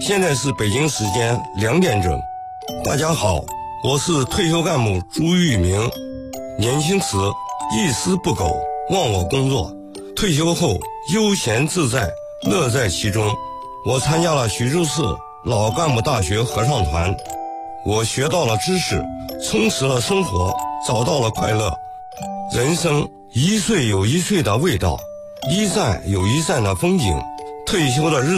现在是北京时间2点整。大家好，我是退休干部朱玉明。年轻时一丝不苟，忘我工作，退休后悠闲自在，乐在其中。我参加了徐州市老干部大学合唱团，我学到了知识，充实了生活，找到了快乐。人生一岁有一岁的味道，一站有一站的风景。退休的日子